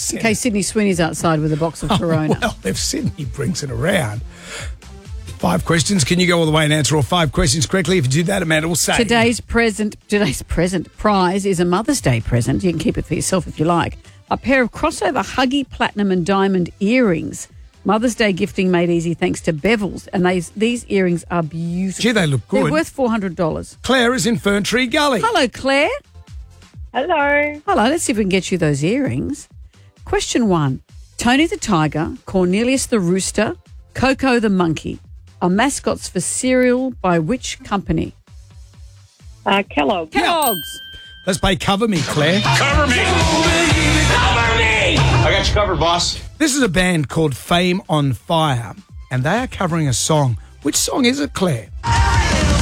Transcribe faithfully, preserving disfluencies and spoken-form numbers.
In case Sydney Sweeney's outside with a box of Corona. Oh, well, if Sydney brings it around. Five questions. Can you go all the way and answer all five questions correctly? If you do that, Amanda will say. Today's present, today's present prize is a Mother's Day present. You can keep it for yourself if you like. A pair of crossover Huggy Platinum and Diamond earrings. Mother's Day gifting made easy thanks to Bevels. And these, these earrings are beautiful. Gee, they look good. They're worth four hundred dollars. Claire is in Fern Tree Gully. Hello, Claire. Hello. Hello, let's see if we can get you those earrings. Question one. Tony the Tiger, Cornelius the Rooster, Coco the Monkey are mascots for cereal by which company? Uh, Kellogg. Kellogg's. Let's play Cover Me, Claire. Cover me! Cover me! I got you covered, boss. This is a band called Fame on Fire, and they are covering a song. Which song is it, Claire?